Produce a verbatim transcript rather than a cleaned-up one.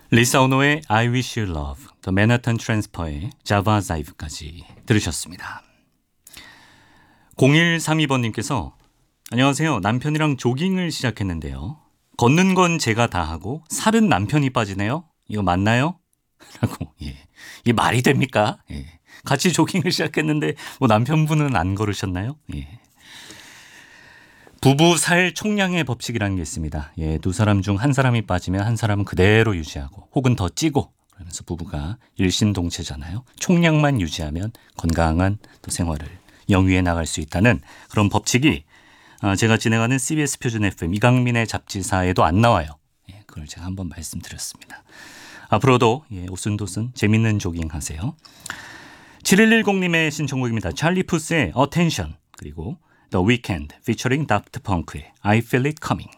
리사 오노의 I Wish You Love, The Manhattan Transfer의 Java Jive까지 들으셨습니다. 공일삼이 번님께서 안녕하세요. 남편이랑 조깅을 시작했는데요. 걷는 건 제가 다 하고 살은 남편이 빠지네요. 이거 맞나요? 라고. 예. 이게 말이 됩니까? 예. 같이 조깅을 시작했는데 뭐 남편분은 안 걸으셨나요? 예. 부부 살 총량의 법칙이라는 게 있습니다. 예, 두 사람 중 한 사람이 빠지면 한 사람은 그대로 유지하고 혹은 더 찌고 그러면서 부부가 일심동체잖아요. 총량만 유지하면 건강한 또 생활을 영위해 나갈 수 있다는 그런 법칙이 제가 진행하는 씨비에스 표준 에프엠 이강민의 잡지사에도 안 나와요. 예, 그걸 제가 한번 말씀드렸습니다. 앞으로도 예, 오순도순 재밌는 조깅 하세요. 칠일일공님의 신청곡입니다. 찰리 푸스의 Attention 그리고 The Weeknd featuring 다프트 펑크의 I Feel It Coming.